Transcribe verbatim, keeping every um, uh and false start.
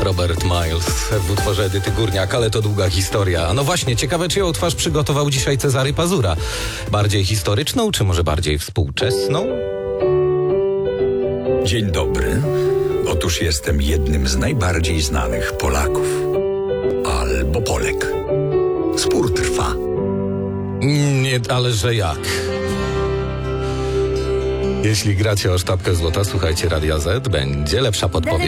Robert Miles w utworze Edyty Górniak, ale to długa historia. No właśnie, ciekawe, czyją twarz przygotował dzisiaj Cezary Pazura. Bardziej historyczną, czy może bardziej współczesną? Dzień dobry. Otóż jestem jednym z najbardziej znanych Polaków. Albo Polek. Spór trwa. Nie, ale że jak? Jeśli gracie o sztabkę złota, słuchajcie Radia Z, będzie lepsza podpowiedź.